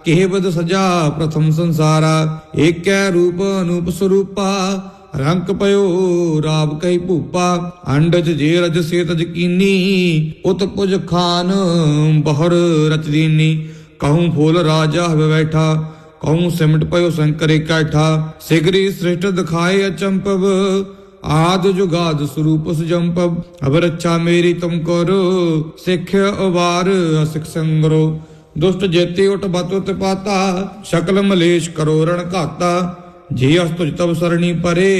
केवद सजा प्रथम संसारा, एकै रूप अनूप स्वरूपा, रंक पयो राव कई भूपा, अंडज जे रज से तज कीनी, उत कुज खान बहुर रच दीनी, कहूँ फूल राजा हव बैठा, कहूँ सिमट पयो शंकर इकट्ठा, सिगरी श्रेष्ठ दिखाए अचंपव, आद जुगाद स्वरूप सुजंपव, अब रक्षा मेरी तुम करो, सिख अवार असिख संगरो, दुष्ट जेते उठ बत उत पाता, शकल मलेश करो रण घाता, जे अस तुझ तब सरणी परे,